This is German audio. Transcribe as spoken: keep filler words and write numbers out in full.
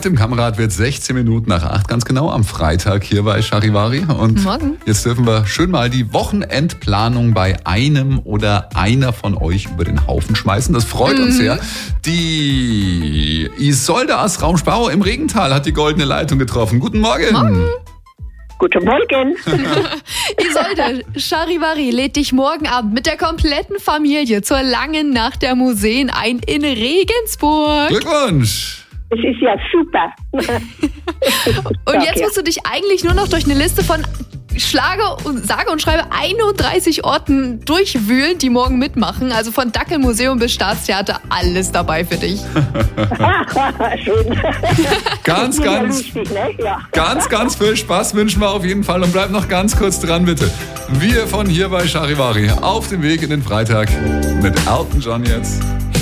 Heute im Kamerad wird sechzehn Minuten nach acht, ganz genau, am Freitag hier bei Charivari. Und Morgen. Jetzt dürfen wir schön mal die Wochenendplanung bei einem oder einer von euch über den Haufen schmeißen. Das freut uns sehr. Die Isolde aus Raumspau im Regental hat die goldene Leitung getroffen. Guten Morgen. Morgen. Guten Morgen. Isolde, Charivari lädt dich morgen Abend mit der kompletten Familie zur langen Nacht der Museen ein in Regensburg. Glückwunsch. Das ist ja super. Und jetzt musst du dich eigentlich nur noch durch eine Liste von Schlage und sage und schreibe einunddreißig Orten durchwühlen, die morgen mitmachen. Also von Dackelmuseum bis Staatstheater, alles dabei für dich. Schön. Ganz, Ja, ganz, lustig, ne? Ja. ganz, ganz viel Spaß wünschen wir auf jeden Fall. Und bleib noch ganz kurz dran, bitte. Wir von hier bei Charivari auf dem Weg in den Freitag mit Elton John jetzt.